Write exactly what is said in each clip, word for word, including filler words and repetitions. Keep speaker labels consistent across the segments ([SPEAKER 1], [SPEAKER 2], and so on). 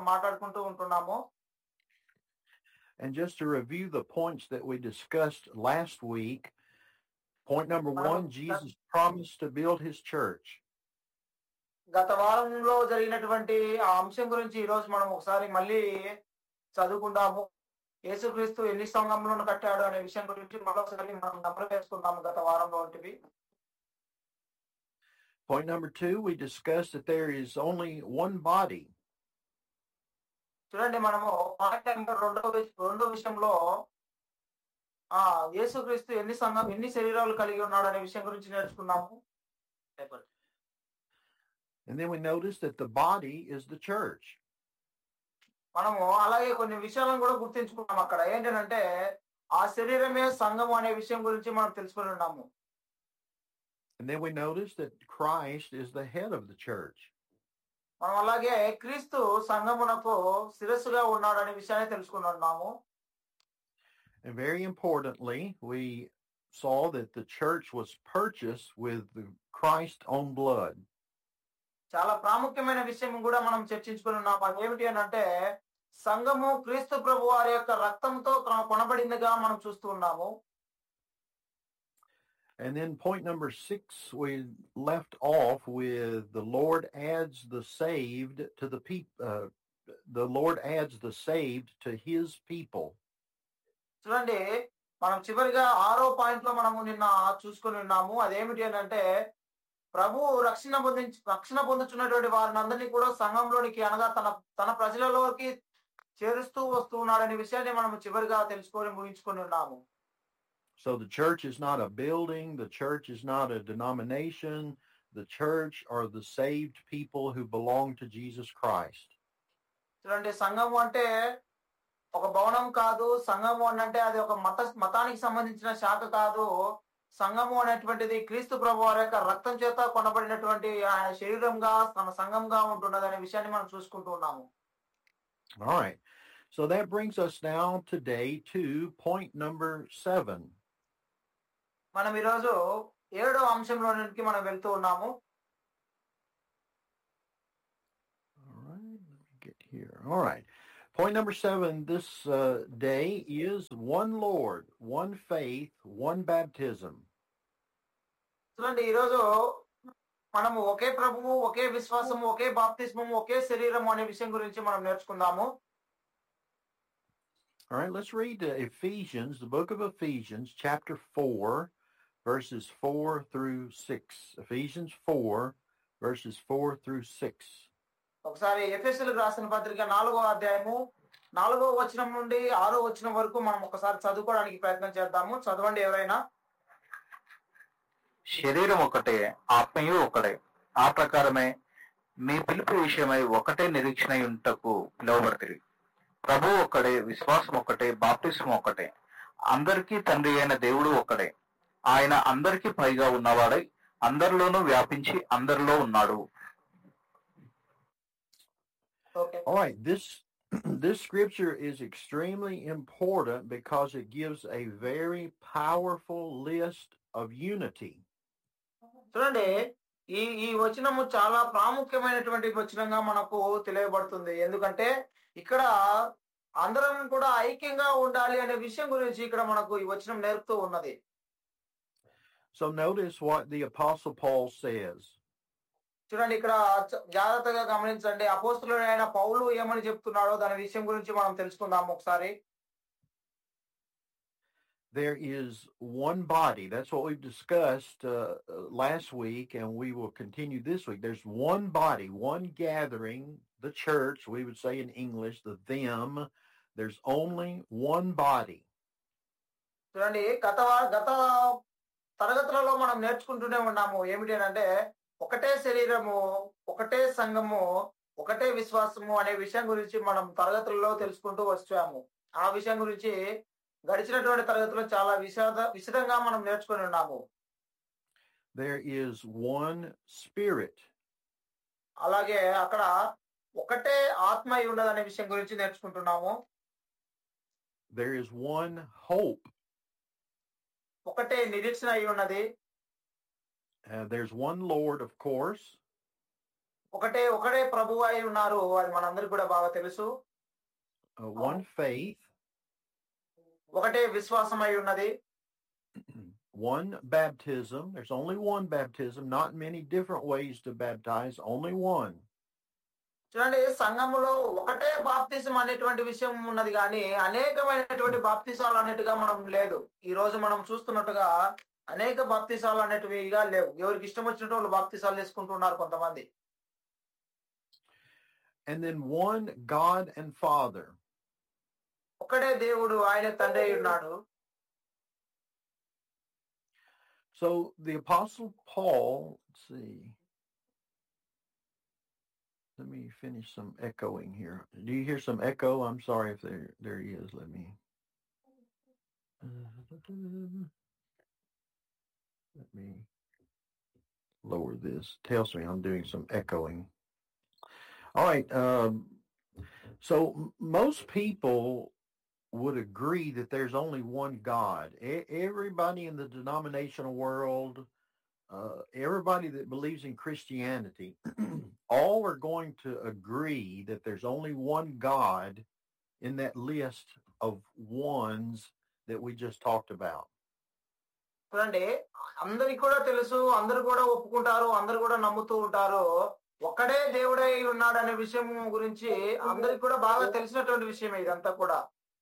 [SPEAKER 1] మాట్లాడుకుంటూ ఉంటున్నాము.
[SPEAKER 2] And just to review the points that we discussed last week, point number one, Jesus promised to build his church.
[SPEAKER 1] గత వారంలో జరిగినటువంటి ఆ అంశం గురించి ఈ రోజు మనం ఒకసారి మళ్ళీ చదువుకుందాము. యేసుక్రీస్తు ఎన్ని సంఘములను కట్టాడు అనే విషయం గురించి మరొకసారి మనం నమ్మకం వేసుకుందాము గత వారంలో వంటివి.
[SPEAKER 2] Point number two, we discussed that there is only one body.
[SPEAKER 1] చూడండి, మనము పాయింట్ నెంబర్ రెండో రెండో విషయంలో ఆ యేసుక్రీస్తు ఎన్ని సంఘం ఎన్ని శరీరాలు కలిగి ఉన్నాడు అనే విషయం గురించి నేర్చుకున్నాము.
[SPEAKER 2] And then we noticed that the body is the church.
[SPEAKER 1] మనము అలాగే కొన్ని విషయాలను కూడా గుర్తించుకున్నాం. అక్కడ ఏంటంటే ఆ శరీరమే సంఘము అనే విషయం గురించి మనం తెలుసుకుని ఉన్నాము.
[SPEAKER 2] And then we noticed that Christ is the head of the church.
[SPEAKER 1] మనం అలాగే క్రీస్తు సంఘమునకు శిరస్సుగా ఉన్నాడు అనే విషయాన్ని తెలుసుకుని ఉన్నాము.
[SPEAKER 2] And very importantly, we saw that the church was purchased with the Christ's own blood.
[SPEAKER 1] చాలా ప్రాముఖ్యమైన విషయం కూడా మనం చర్చించుకుని ఉన్నాం. అదేమిటి అని అంటే సంఘము క్రీస్తు ప్రభు వారి యొక్క రక్తంతో కొనబడిందిగా మనం చూస్తూ ఉన్నాము.
[SPEAKER 2] And then point number six, we left off with the Lord adds the saved to the people. Uh, the Lord adds the saved to his people.
[SPEAKER 1] చూడండి, మనం చివరిగా ఆరో పాయింట్ లో మనము నిన్న చూసుకుని ఉన్నాము. అదేమిటి అని అంటే ప్రభు రక్షణ పొంది రక్షణ పొందుతున్నటువంటి వారిని అందరినీ కూడా సంఘంలోనికి అనగా తన తన ప్రజలలోకి చేరుస్తూ వస్తూ ఉన్నాడనే విషయాన్ని మనం చివరిగా తెలుసుకొని ముగించుకొని ఉన్నాము.
[SPEAKER 2] So the church is not a building, the church is not a denomination, the church are the saved people who belong to Jesus Christ.
[SPEAKER 1] చూడండి, సంఘము అంటే ఒక భవనం కాదు, సంఘము అంటే అది ఒక మత మతానికి సంబంధించిన శాఖ కాదు. సంఘము అనేటువంటిది క్రీస్తు ప్రభు వారి యొక్క రక్తం చేత కొనబడినటువంటి ఆయన శరీరంగా తన సంఘంగా ఉంటున్నది అనే విషయాన్ని మనం చూసుకుంటూ ఉన్నాము.
[SPEAKER 2] All right. So that brings us now today to point number seven.
[SPEAKER 1] మనం ఈరోజు ఏడో అంశంలోనికి మనం వెళ్తూ ఉన్నాము.
[SPEAKER 2] All right, let me get here. All right. Point number seven this uh, day is one Lord, one faith, one baptism.
[SPEAKER 1] చూడండి, ఈరోజు మనము ఒకే ప్రభువు, ఒకే విశ్వాసము, ఒకే బాప్తిస్మము, ఒకే శరీరము అనే విషయం గురించి మనం నేర్చుకుందాము.
[SPEAKER 2] All right, let's read uh, Ephesians, the book of Ephesians, chapter four, verses four through six. Ephesians four, verses four through six.
[SPEAKER 1] ఒకసారి ఎఫెసీయులకు రాసిన పత్రిక నాలుగో అధ్యాయము నాలుగో వచనం నుండి ఆరో వచనం వరకు మనం ఒకసారి చదువుకోవడానికి ప్రయత్నం చేద్దాము. చదవండి ఎవరైనా.
[SPEAKER 3] శరీరం ఒకటే, ఆత్మయు ఒకటే. ఆ ప్రకారమే మీ పిలుపు విషయమై ఒకటే నిరీక్షణ ఉంటకు పిలువబడతారు. ప్రభు ఒక్కడే, విశ్వాసం ఒకటే, బాప్తిస్మం ఒకటే. అందరికీ తండ్రి అయిన దేవుడు ఒక్కడే. ఆయన అందరికీ పైగా ఉన్నవాడై అందరిలోనూ వ్యాపించి అందరిలో ఉన్నాడు.
[SPEAKER 1] Okay.
[SPEAKER 2] All right, this this scripture is extremely important because it gives a very powerful list of unity.
[SPEAKER 1] చూడండి, ఈ ఈ వచనము చాలా ప్రాముఖ్యమైనటువంటి వచనంగా మనకు తెలియబడుతుంది. ఎందుకంటే ఇక్కడ అందరం కూడా ఐక్యంగా ఉండాలి అనే విషయం గురించి ఇక్కడ మనకు ఈ వచనం నేర్పుతూ ఉన్నది.
[SPEAKER 2] So notice what the Apostle Paul says.
[SPEAKER 1] చూడండి, ఇక్కడ జాగ్రత్తగా గమనించండి. అపోస్తలుడైన పౌలు ఏమని చెప్తున్నాడో దాని విషయం గురించి మనం తెలుసుకుందాం ఒకసారి.
[SPEAKER 2] There is one body. That's what we've discussed uh, last week, and we will continue this week. There's one body, one gathering, the church, we would say in English, the them. There's only one body.
[SPEAKER 1] చూడండి, గత గత తరగతులలో మనం నేర్చుకుంటూనే ఉన్నాము. ఏమిటి అంటే ఒకటే శరీరము, ఒకటే సంఘము, ఒకటే విశ్వాసము అనే విషయం గురించి మనం తరగతుల్లో తెలుసుకుంటూ వచ్చాము. ఆ విషయం గురించి గడిచినటువంటి తరగతిలో చాలా విషద విశదంగా మనం నేర్చుకుని ఉన్నాము.
[SPEAKER 2] There is one spirit.
[SPEAKER 1] అలాగే అక్కడ ఒకటే ఆత్మ అయి ఉన్నదనే విషయం గురించి నేర్చుకుంటున్నాము.
[SPEAKER 2] There is one hope.
[SPEAKER 1] ఒకటే నిరీక్షణ అయి ఉన్నది.
[SPEAKER 2] Uh, there's one Lord, of course.
[SPEAKER 1] ఒకటే ఒకటే ప్రభువు అయి ఉన్నారు, అది మనందరికి కూడా బాగా తెలుసు.
[SPEAKER 2] Uh, one faith,
[SPEAKER 1] ఒకటే విశ్వాసం అయి ఉన్నది.
[SPEAKER 2] one baptism. There's only one baptism, not many different ways to baptize, only one.
[SPEAKER 1] చూడండి, సంఘములో ఒకటే బాప్తిజం అనేటువంటి విషయం ఉన్నది, కానీ అనేకమైనటువంటి బాప్తిసాలు అనేట్టుగా మనం లేదు. ఈ రోజు మనం చూస్తున్నట్టుగా అనేక బాప్తిసాలు అనేటివిగా లేవు. ఎవరికి ఇష్టం వచ్చినట్టు వాళ్ళు బాప్తిసాలు తీసుకుంటున్నారు కొంతమంది.
[SPEAKER 2] And then one God and Father.
[SPEAKER 1] ఒకడే దేవుడు, ఆయన తండ్రి అయి ఉన్నాడు.
[SPEAKER 2] So the Apostle Paul, let's see. Let me finish some echoing here. Do you hear some echo? I'm sorry if there there is. Let me. Let me lower this. Tells me I'm doing some echoing. All right. Um, so m- most people would agree that there's only one God. E- everybody in the denominational world, uh, everybody that believes in Christianity, all are going to agree that there's only one God in that list of ones that we just talked about.
[SPEAKER 1] చూడండి, అందరికి కూడా తెలుసు, అందరు కూడా ఒప్పుకుంటారు, అందరు కూడా నమ్ముతూ ఉంటారు, ఒక్కడే దేవుడై ఉన్నాడు అనే విషయం గురించి అందరికి కూడా బాగా తెలిసినటువంటి విషయం ఇదంతా కూడా.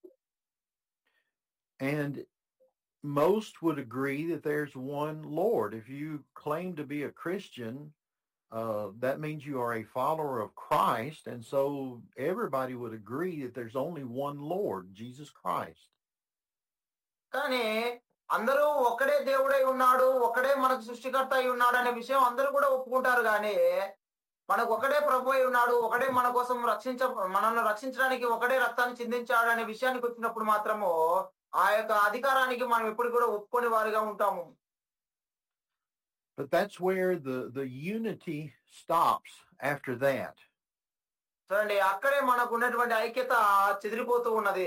[SPEAKER 2] And most would agree that there's one Lord. If you claim to be a Christian, uh, that means you are a follower of Christ, and so everybody would agree that there's only one Lord, Jesus Christ.
[SPEAKER 1] కానీ అందరూ ఒక్కడే దేవుడై ఉన్నాడు, ఒక్కడే మనకు సృష్టికర్త అయి ఉన్నాడు అనే విషయం అందరూ కూడా ఒప్పుకుంటారు, కానీ మనకు ఒకడే ప్రభు అయి ఉన్నాడు, ఒకడే మన కోసం రక్షించ మనల్ని రక్షించడానికి ఒకడే రక్తాన్ని చిందించాడు అనే విషయానికి వచ్చినప్పుడు మాత్రము ఆ యొక్క అధికారానికి మనం ఎప్పుడు కూడా ఒప్పుకొని వారిగా ఉంటాము.
[SPEAKER 2] But that's where the, the unity stops after that.
[SPEAKER 1] చూడండి, అక్కడే మనకు ఉన్నటువంటి ఐక్యత చెదిరిపోతూ ఉన్నది.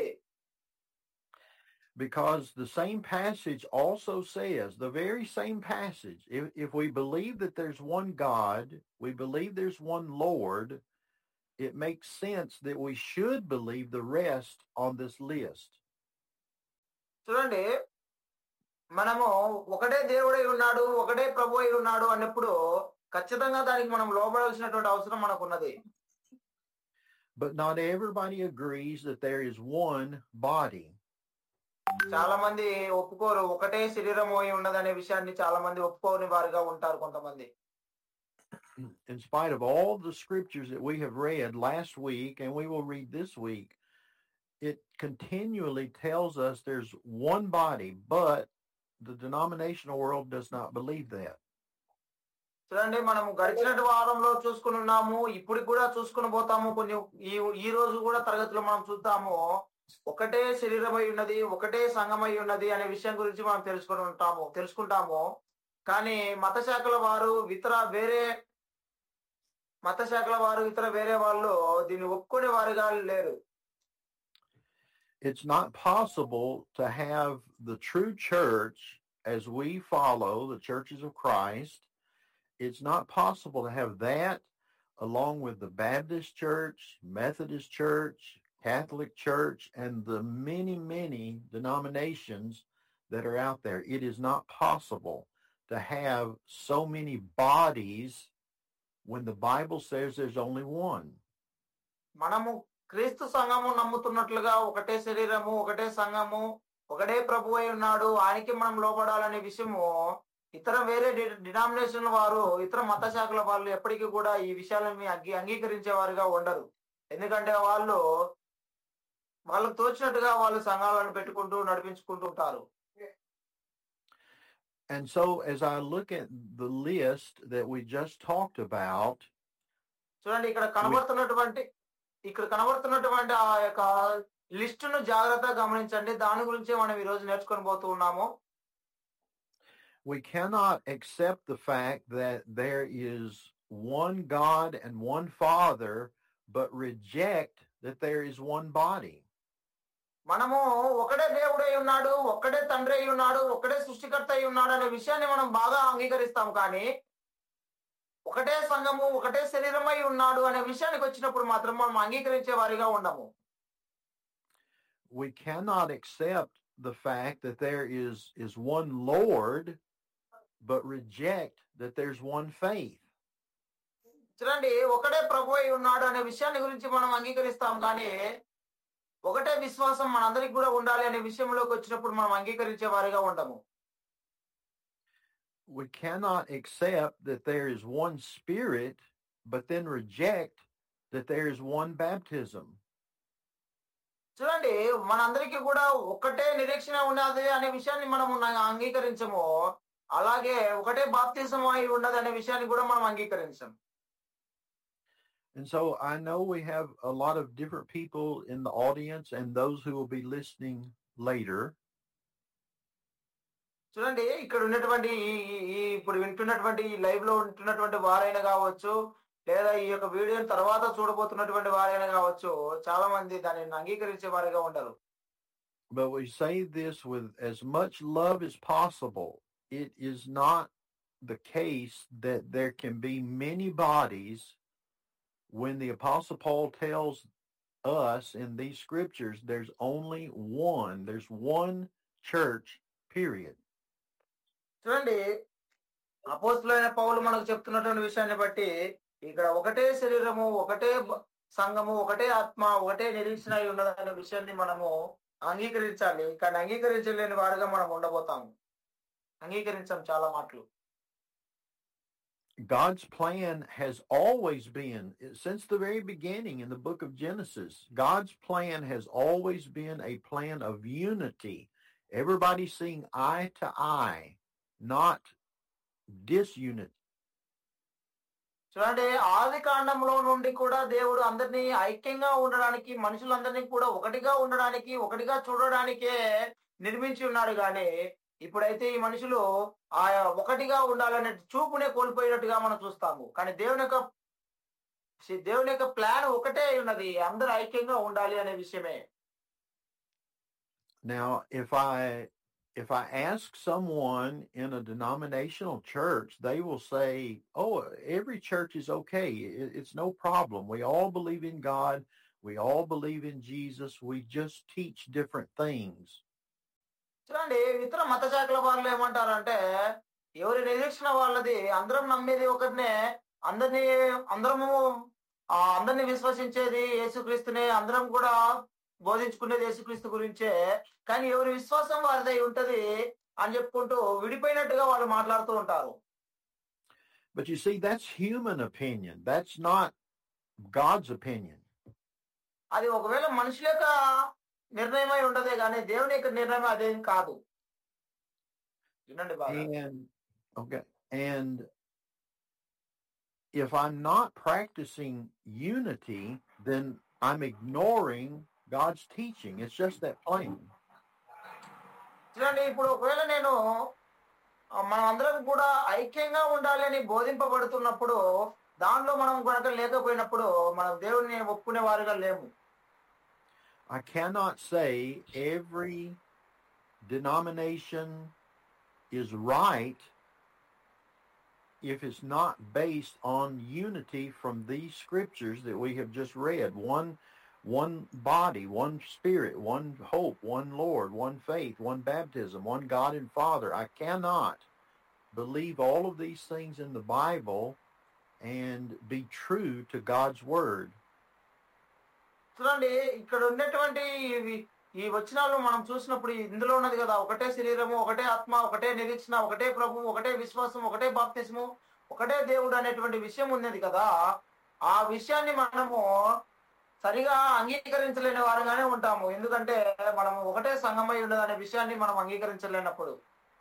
[SPEAKER 2] Because the same passage also says, the very same passage, if, if we believe that there's one God, we believe there's one Lord, it makes sense that we should believe the rest on this list.
[SPEAKER 1] చూడండి, మనము ఒకటే దేవుడై ఉన్నాడు, ఒకటే ప్రభు అయి ఉన్నాడు అన్నప్పుడు ఖచ్చితంగా దానికి మనం లోబడాల్సినటువంటి అవసరం మనకున్నది.
[SPEAKER 2] But not everybody agrees that there is one body.
[SPEAKER 1] చాలా మంది ఒప్పుకోరు, ఒకటే శరీరం అయి ఉన్నదనే విషయాన్ని చాలా మంది ఒప్పుకోని వారిగా ఉంటారు కొంతమంది.
[SPEAKER 2] In spite of all the scriptures that we have read last week and we will read this week, it continually tells us there's one body, but the denominational world does not believe that.
[SPEAKER 1] చూడండి, మనము గడిచినటి వారంలో చూసుకుని ఉన్నాము, ఇప్పుడు కూడా చూసుకుని పోతాము, కొన్ని ఈ ఈ రోజు కూడా తరగతిలో మనం చూద్దాము, ఒకటే శరీరమై ఉన్నది, ఒకటే సంఘమై ఉన్నది అనే విషయం గురించి మనం తెలుసుకుని ఉంటాము తెలుసుకుంటాము కానీ మత శాఖల వారు ఇతర వేరే మత శాఖల వారు ఇతర వేరే వాళ్ళు దీన్ని ఒప్పుకునే వారుగా లేరు.
[SPEAKER 2] It's not possible to have the true church as we follow the churches of Christ. It's not possible to have that along with the Baptist church, Methodist church, Catholic church, and the many, many denominations that are out there. It is not possible to have so many bodies when the Bible says there's only one.
[SPEAKER 1] మనము క్రీస్తు సంఘము నమ్ముతున్నట్లుగా ఒకటే శరీరము, ఒకటే సంఘము, ఒకటే ప్రభు అయి ఉన్నాడు, ఆయనకి మనం లోబడాలనే విషయము ఇతర వేరే డినామినేషన్ వారు, ఇతర మత శాఖల వాళ్ళు ఎప్పటికీ కూడా ఈ విషయాలను అంగీ అంగీకరించే వారుగా ఉండరు. ఎందుకంటే వాళ్ళు వాళ్ళకు తోచినట్టుగా వాళ్ళు సంఘాలను పెట్టుకుంటూ నడిపించుకుంటూ ఉంటారు.
[SPEAKER 2] And so as I look at the list that we just talked about,
[SPEAKER 1] చూడండి, ఇక్కడ కనబడుతున్నటువంటి ఇక్కడ కనబడుతున్నటువంటి ఆ యొక్క లిస్టును జాగ్రత్తగా గమనించండి. దాని గురించి మనం ఈ రోజు నేర్చుకొని పోతూ ఉన్నాము.
[SPEAKER 2] we cannot accept the fact that there is one God and one Father, but reject that there is one body.
[SPEAKER 1] మనము ఒకడే దేవుడై ఉన్నాడు, ఒక్కడే తండ్రి అయి ఉన్నాడు, ఒక్కడే సృష్టికర్త అయి ఉన్నాడు అనే విషయాన్ని మనం బాగా అంగీకరిస్తాం, కానీ ఒకటే సంఘము ఒకటే శరీరమై ఉన్నాడు అనే విషయానికి వచ్చినప్పుడు మాత్రం మనం అంగీకరించే వారిగా ఉండము.
[SPEAKER 2] We cannot accept the fact that there is is one Lord, but reject that there's one faith.
[SPEAKER 1] చూడండి, ఒకటే ప్రభు అయి ఉన్నాడు అనే విషయాన్ని గురించి మనం అంగీకరిస్తాం, కానీ ఒకటే విశ్వాసం మనందరికి కూడా ఉండాలి అనే విషయంలోకి వచ్చినప్పుడు మనం అంగీకరించే వారిగా ఉండము.
[SPEAKER 2] We cannot accept that there is one Spirit, but then reject that there is one baptism.
[SPEAKER 1] చూడండి, మనందరికీ కూడా ఒకటే నిరీక్షణ ఉన్నది అనే విషయాన్ని మనం అంగీకరించము, అలాగే ఒకటే బాప్తిజం అయి ఉన్నది అనే విషయాన్ని కూడా మనం అంగీకరించం.
[SPEAKER 2] And so I know we have a lot of different people in the audience and those who will be listening later.
[SPEAKER 1] చూడండి, ఇక్కడ ఉన్నటువంటి ఈ ఇప్పుడు వింటున్నటువంటి ఈ లైవ్ లో ఉంటున్నటువంటి వారైనా కావచ్చు, లేదా ఈ యొక్క వీడియోని తర్వాత చూడబోతున్నటువంటి వారైనా కావచ్చు, చాలా మంది దానిని అంగీకరించే వారిగా ఉండరు.
[SPEAKER 2] But we say this with as much love as possible. It is not the case that there can be many bodies when the Apostle Paul tells us in these scriptures there's only one. There's one church, period.
[SPEAKER 1] చూడండి, అపోస్తలుడైన పౌలు మనకు చెప్తున్నటువంటి విషయాన్ని బట్టి ఇక్కడ ఒకటే శరీరము, ఒకటే సంఘము, ఒకటే ఆత్మ, ఒకటే నిరీక్షణ అయి ఉన్నదనే విషయాన్ని మనము అంగీకరించాలి. కానీ అంగీకరించలేని వారుగా మనం ఉండబోతాము. అంగీకరించాం చాలా మాటలు.
[SPEAKER 2] God's plan has always been, since the very beginning in the book of Genesis, God's plan has always been a plan of unity. Everybody seeing eye to eye, not disunity.
[SPEAKER 1] చూడండి, ఆది కాండంలో నుండి కూడా దేవుడు అందరినీ ఐక్యంగా ఉండడానికి, మనుషులందరినీ కూడా ఒకటిగా ఉండడానికి, ఒకటిగా చూడడానికే నిర్మించి ఉన్నాడు. కానీ ఇప్పుడైతే ఈ మనుషులు ఆ ఒకటిగా ఉండాలనే చూపునే కోల్పోయినట్టుగా మనం చూస్తాము. కానీ దేవుని యొక్క దేవుని యొక్క ప్లాన్ ఒకటే ఉన్నది, అందరూ ఐక్యంగా ఉండాలి అనే విషయమే.
[SPEAKER 2] Now, if I if I ask someone in a denominational church, they will say, "Oh, every church is okay. It, it's no problem. We all believe in God. We all believe in Jesus. We just teach different things."
[SPEAKER 1] చూడండి, ఇతర మత శాఖల వాళ్ళు ఏమంటారంటే, ఎవరి నిరీక్షణ వాళ్ళది, అందరం నమ్మేది ఒకటినే, అందరినీ అందరము అందరినీ విశ్వసించేది యేసుక్రీస్తునే, అందరం కూడా బోధించుకునేది యేసుక్రీస్తు గురించే, కానీ ఎవరి విశ్వాసం వారిదై ఉంటది అని చెప్పుకుంటూ విడిపోయినట్టుగా వాళ్ళు మాట్లాడుతూ ఉంటారు.
[SPEAKER 2] But you see, that's human opinion. That's not God's opinion.
[SPEAKER 1] అది ఒకవేళ మనుషుల యొక్క నిర్ణయమై ఉండదే కానీ దేవుని యొక్క నిర్ణయం అదేం కాదు. వినండి బాగా.
[SPEAKER 2] And okay, and if I'm not practicing unity, then I'm ignoring God's teaching. It's just that plain.
[SPEAKER 1] చూడండి, ఇప్పుడు ఒకవేళ నేను మనం అందరం కూడా ఐక్యంగా ఉండాలి అని బోధింపబడుతున్నప్పుడు, దానిలో మనం కనుక లేకపోయినప్పుడు మనం దేవుడిని ఒప్పుకునే వారుగా లేము.
[SPEAKER 2] I cannot say every denomination is right if it's not based on unity from these scriptures that we have just read. One one body, one spirit, one hope, one Lord, one faith, one baptism, one God and Father. I cannot believe all of these things in the Bible and be true to God's word.
[SPEAKER 1] చూడండి, ఇక్కడ ఉన్నటువంటి ఈ వచనాలు మనం చూసినప్పుడు ఇందులో ఉన్నది కదా, ఒకటే శరీరము, ఒకటే ఆత్మ, ఒకటే నిరీక్షణ, ఒకటే ప్రభు, ఒకటే విశ్వాసం, ఒకటే బాప్తిస్ము, ఒకటే దేవుడు అనేటువంటి విషయం ఉన్నది కదా. ఆ విషయాన్ని మనము సరిగా అంగీకరించలేని వారుగానే ఉంటాము. ఎందుకంటే మనం ఒకటే సంఘమై ఉండదు అనే విషయాన్ని మనం అంగీకరించలేనప్పుడు.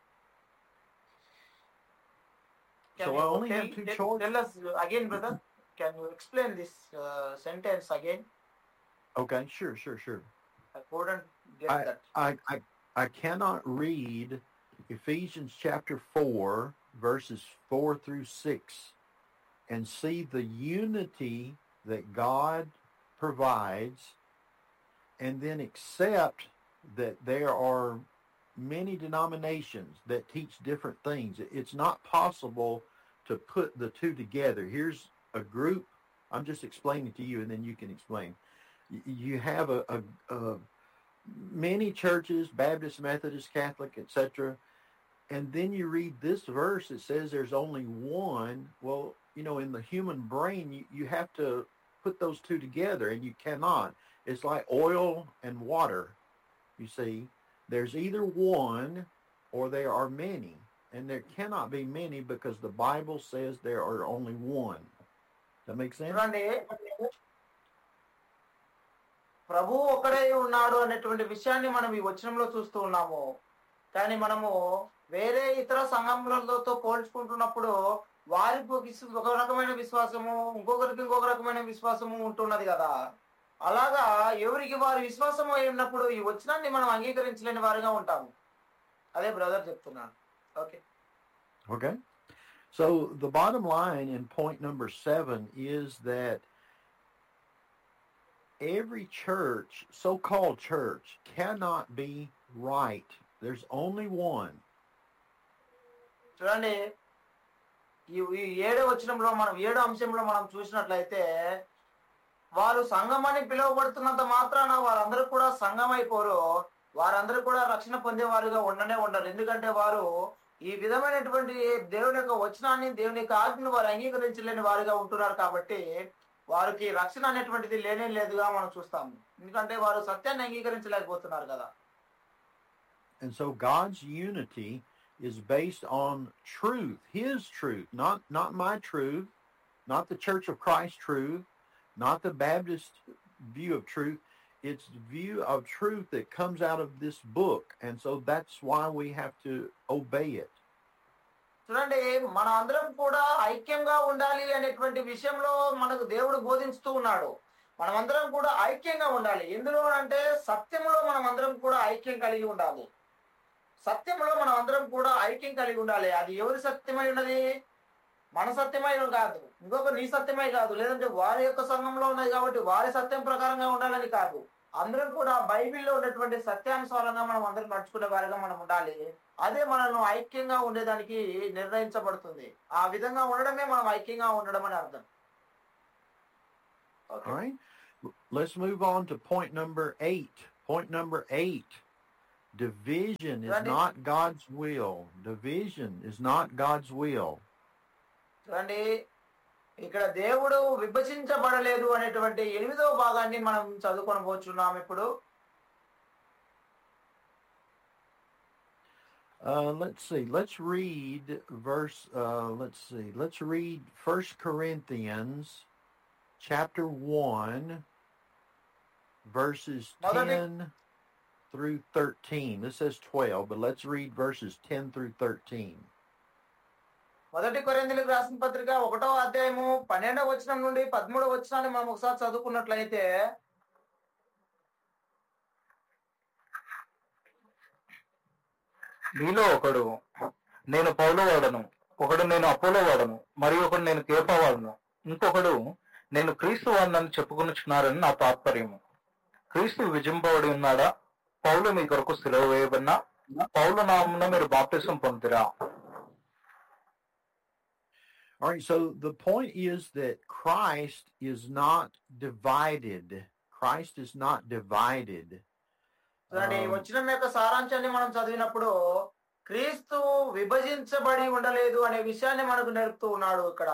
[SPEAKER 2] So I only have two choices.
[SPEAKER 1] Tell us again, brother. Can you explain this uh, sentence again?
[SPEAKER 2] Okay, sure, sure, sure.
[SPEAKER 1] I couldn't get
[SPEAKER 2] I,
[SPEAKER 1] that.
[SPEAKER 2] I, I, I cannot read Ephesians chapter four, verses four through six, and see the unity that God provides, and then accept that there are many denominations that teach different things. It's not possible to put the two together. Here's a group. I'm just explaining to you, and then you can explain. You have a, a, a many churches, Baptist, Methodist, Catholic, et cetera, and then you read this verse. It says there's only one. Well, you know, in the human brain, you, you have to put those two together, and you cannot. It's like oil and water. You see, there's either one or there are many, and there cannot be many because the Bible says there are only one. Does that make sense?
[SPEAKER 1] చూడండి, ప్రభు ఒకడే ఉన్నాడు అనేటువంటి విషయాన్ని మనం ఈ వచనంలో చూస్తూ ఉన్నాము. కానీ మనము వేరే ఇతర సంఘములతో పోల్చుకుంటున్నప్పుడు వారికి ఒక రకమైన విశ్వాసము, ఇంకొకరికి ఇంకొక రకమైన విశ్వాసము ఉంటున్నది కదా. అలాగా ఎవరికి వారి విశ్వాసము అయినప్పుడు ఈ వచనాన్ని మనం అంగీకరించలేని వారిగా ఉంటాము. అదే బ్రదర్ చెప్తున్నాను. Okay
[SPEAKER 2] Okay. So the bottom line in point number seven is that every church, so-called church, cannot be right. There's only one.
[SPEAKER 1] చూడండి, ఈ ఏడో వచనంలో మనం ఏడో అంశంలో మనం చూసినట్లయితే వారు సంఘం అని పిలువబడుతున్నంత మాత్రాన వారందరూ కూడా సంఘం అయిపోరు. వారందరూ కూడా రక్షణ పొందేవారుగా ఉండనే ఉండరు. ఎందుకంటే వారు ఈ విధమైనటువంటి దేవుని యొక్క వచనాన్ని, దేవుని యొక్క ఆజ్ఞను వారు అంగీకరించలేని వారుగా ఉంటున్నారు. కాబట్టి వారికి రక్షణ అనేటువంటిది లేనే లేదుగా మనం చూస్తాము. ఎందుకంటే వారు సత్యాన్ని అంగీకరించలేకపోతున్నారు కదా.
[SPEAKER 2] And so God's unity is based on truth, His truth, not not my truth, not the Church of Christ truth, not the Baptist view of truth. It's the view of truth that comes out of this book, and so that's why we have to obey it.
[SPEAKER 1] చూడండి, మన అందరం కూడా ఐక్యంగా ఉండాలి అనేటువంటి విషయంలో మనకు దేవుడు బోధిస్తూ ఉన్నాడు. మనమందరం కూడా ఐక్యంగా ఉండాలి. ఎందులో అంటే సత్యంలో మనం అందరం కూడా ఐక్యం కలిగి ఉండాలి. సత్యంలో మనం అందరం కూడా ఐక్యం కలిగి ఉండాలి. అది ఎవరి సత్యమై ఉన్నది? మన సత్యమై కాదు, ఇంకొక నీ సత్యమై కాదు, లేదంటే వారి యొక్క సంఘంలో ఉన్నది కాబట్టి వారి సత్యం ప్రకారంగా ఉండాలని కాదు. అందరం కూడా బైబిల్లో ఉన్నటువంటి సత్యానుసారంగా మనం అందరం నడుచుకునే వారిగా మనం ఉండాలి. అదే మనల్ని ఐక్యంగా ఉండేదానికి నిర్ణయించబడుతుంది. ఆ విధంగా ఉండడమే మనం ఐక్యంగా ఉండడం అని అర్థం.
[SPEAKER 2] All right. Let's move on to point number eight. Point number eight. Division is not God's will. Division is not God's will.
[SPEAKER 1] చూడండి, ఇక్కడ దేవుడు విభజించబడలేదు అనేటువంటి ఎనిమిదవ భాగాన్ని మనం చదువుకొనబోతున్నాం ఇప్పుడు.
[SPEAKER 2] Uh, let's see. Let's read verse. Uh, let's see. Let's read First Corinthians, chapter one, verses ten through thirteen. This says twelve, but let's read verses ten through thirteen.
[SPEAKER 1] మొదటి కొరింథీయులకు రాసిన పత్రిక ఒకటో అధ్యాయము పన్నెండవ వచనం నుండి పదమూడవ వచనాన్ని మనం ఒకసారి చదువుకున్నట్లయితే,
[SPEAKER 3] మీలో ఒకడు నేను పౌలు వాడను, ఒకడు నేను అపోలో వాడను, మరి ఒకడు నేను కేఫా వాడను, ఇంకొకడు నేను క్రీస్తు వాడనని చెప్పుకొనుచున్నారని నా తాత్పర్యము. క్రీస్తు విభజింపబడి ఉన్నాడా? పౌలు మీ కొరకు సిలువ వేయబడినా? పౌలు నామమున మీరు బాప్తిసం పొందిరా?
[SPEAKER 2] All right, so the point is that Christ is not divided. Christ is not divided.
[SPEAKER 1] చూడండి, వచనం యొక్క సారాంశాన్ని మనం చదివినప్పుడు క్రీస్తు విభజించబడి ఉండలేదు అనే విషయాన్ని మనకు నేర్పుతూ ఉన్నాడు ఇక్కడ.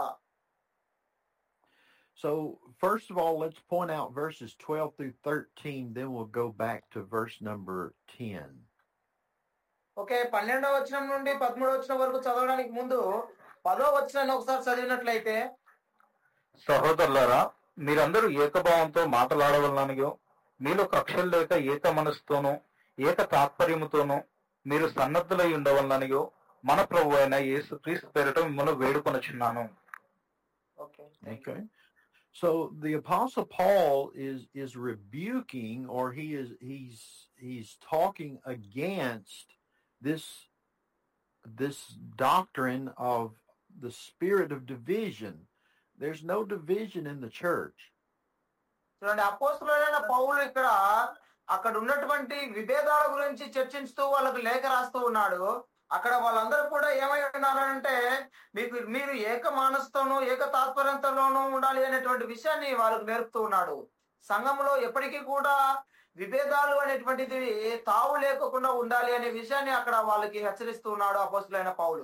[SPEAKER 2] So first of all, let's point out verses twelve through thirteen, then we'll go back to verse number ten.
[SPEAKER 1] Okay, పన్నెండవ వచనం నుండి పదమూడవ వచనం వరకు చదవడానికి ముందు పదో వచనాన్ని ఒకసారి చదివినట్లయితే,
[SPEAKER 3] సహోదరులారా, మీరందరూ ఏకభావంతో మాట్లాడవలననియో, మీలో కక్షలు లేక ఏక మనసుతోనూ ఏక తాత్పర్యముతోనూ మీరు సన్నద్ధులై ఉండవలననియో మన ప్రభు అయిన యేసు క్రీస్తు పేరిట మిమ్మల్ని వేడుకొనుచున్నాను.
[SPEAKER 2] Okay. So the Apostle Paul is is rebuking, or he is he's he's talking against this this doctrine of the spirit of division. There's no division in the church.
[SPEAKER 1] చూడండి, అపోస్తలుడైన పౌలు ఇక్కడ అక్కడ ఉన్నటువంటి విభేదాల గురించి చర్చిస్తూ వాళ్ళకు లేఖ రాస్తూ ఉన్నాడు. అక్కడ వాళ్ళందరూ కూడా ఏమై ఉన్నారంటే మీకు మీరు ఏక మానసుతోనూ ఏక తాత్పర్యంతోనూ ఉండాలి అనేటువంటి విషయాన్ని వాళ్ళకు నేర్పుతూ ఉన్నాడు. సంఘంలో ఎప్పటికీ కూడా విభేదాలు అనేటువంటిది తావు లేకుండా ఉండాలి అనే విషయాన్ని అక్కడ వాళ్ళకి హెచ్చరిస్తూ ఉన్నాడు అపోస్తలుడైన పౌలు.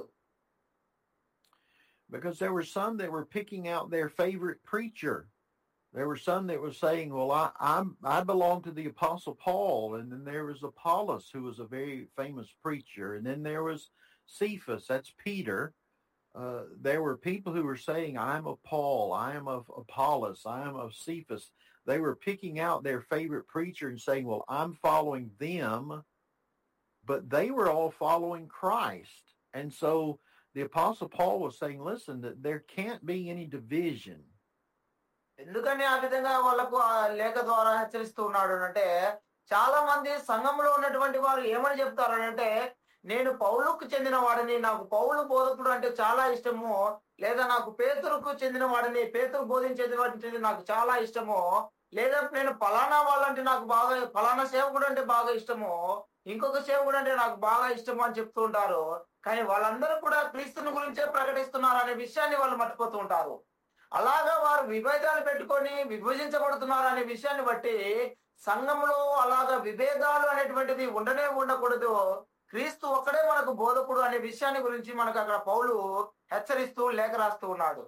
[SPEAKER 2] Because there were some that were picking out their favorite preacher. There were some that were saying, well, I, I'm, I belong to the Apostle Paul. And then there was Apollos, who was a very famous preacher. And then there was Cephas, that's Peter. Uh, there were people who were saying, I'm of Paul, I am of Apollos, I am of Cephas. They were picking out their favorite preacher and saying, well, I'm following them. But they were all following Christ. And so the Apostle Paul was saying, listen, that there can't be any division.
[SPEAKER 1] ఎందుకని ఆ విధంగా వాళ్ళకు ఆ లేఖ ద్వారా హెచ్చరిస్తూ ఉన్నాడు అంటే, చాలా మంది సంఘంలో ఉన్నటువంటి వారు ఏమని చెప్తారు అంటే, నేను పౌలుకు చెందిన వాడిని, నాకు పౌలు బోధకుడు అంటే చాలా ఇష్టము, లేదా నాకు పేతురుకు చెందిన వాడిని, పేతురు బోధించేది నాకు చాలా ఇష్టము, లేదా నేను ఫలానా వాళ్ళంటే నాకు బాగా, ఫలానా సేవకుడు అంటే బాగా ఇష్టము, ఇంకొక సేవకుడు అంటే నాకు బాగా ఇష్టము అని చెప్తూ ఉంటారు. కానీ వాళ్ళందరూ కూడా క్రీస్తుని గురించే ప్రకటిస్తున్నారు అనే విషయాన్ని వాళ్ళు మర్చిపోతూ ఉంటారు. అలాగా వారు విభేదాలు పెట్టుకొని విభజించబడుతున్నారు అనే విషయాన్ని బట్టి సంఘంలో అలాగా విభేదాలు అనేటువంటిది ఉండనే ఉండకూడదు, క్రీస్తు ఒక్కడే మనకు బోధకుడు అనే విషయాన్ని గురించి మనకు అక్కడ పౌలు హెచ్చరిస్తూ లేఖ రాస్తూ ఉన్నాడు.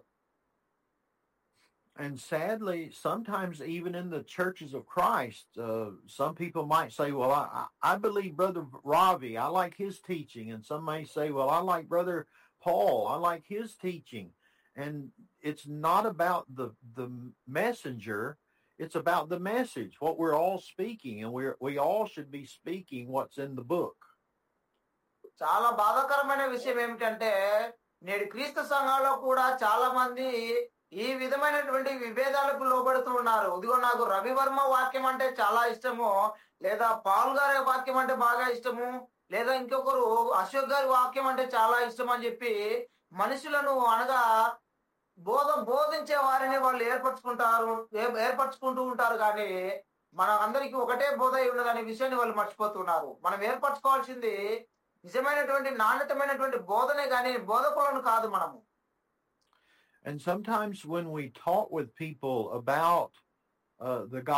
[SPEAKER 2] And sadly, sometimes even in the churches of Christ, uh, some people might say, well, I, I believe Brother Ravi, I like his teaching. And some may say, well, I like Brother Paul, I like his teaching. And it's not about the, the messenger, it's about the message, what we're all speaking. And we we all should be speaking what's in the book.
[SPEAKER 1] చాలా బాధాకరమైన విషయం ఏమిటంటే, నేడు క్రీస్తు సంఘాల్లో కూడా చాలా మంది ఈ విధమైనటువంటి విభేదాలకు లోబడుతూ ఉన్నారు. ఇదిగో నాకు రవివర్మ వాక్యం అంటే చాలా ఇష్టము, లేదా పాల్ గారి వాక్యం అంటే బాగా ఇష్టము, లేదా ఇంకొకరు అశోక్ గారి వాక్యం అంటే చాలా ఇష్టం అని చెప్పి మనుషులను అనగా బోధ బోధించే వారిని వాళ్ళు ఏర్పరచుకుంటారు ఏర్పరచుకుంటూ ఉంటారు కానీ మన అందరికీ ఒకటే బోధ ఉన్నది అనే విషయాన్ని వాళ్ళు మర్చిపోతున్నారు. మనం ఏర్పరచుకోవాల్సింది నిజమైనటువంటి నాణ్యతమైనటువంటి బోధనే కానీ బోధకులను కాదు మనము.
[SPEAKER 2] And sometimes when we talk with people about uh, the